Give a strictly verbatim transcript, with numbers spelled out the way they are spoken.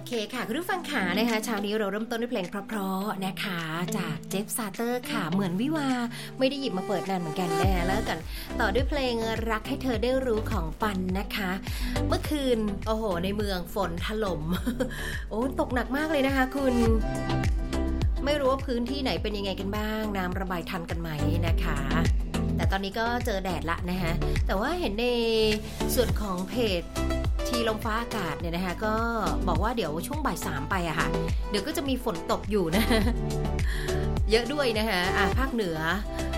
เคค่ะคุณผู้ฟังขานะคะเช้านี้เราเริ่มต้นด้วยเพลงเพราะๆนะคะจากเจฟซาเตอร์ค่ะเหมือนวิวาไม่ได้หยิบมาเปิดนานเหมือนกันนะคะแล้วกันต่อด้วยเพลงรักให้เธอได้รู้ของปันนะคะเมื่อคืนโอ้โหในเมืองฝนถล่ม โอ้ตกหนักมากเลยนะคะคุณไม่รู้ว่าพื้นที่ไหนเป็นยังไงกันบ้างน้ำระบายทันกันไหมนะคะแต่ตอนนี้ก็เจอแดดละนะคะแต่ว่าเห็นในส่วนของเพจทีลมฟ้าอากาศเนี่ยนะคะก็บอกว่าเดี๋ยวช่วงบ่ายสามไปอะค่ะเดี๋ยวก็จะมีฝนตกอยู่นะ เยอะด้วยนะคะอ่ะภาคเหนือ